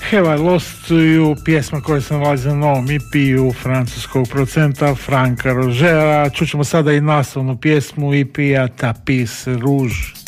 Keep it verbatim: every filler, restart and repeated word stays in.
Have I Lost You, pjesma koja se nalazi na novom E P-u francuskog producenta Franka Rogera. Čućemo sada i naslovnu pjesmu E P-a Tapis Rouge.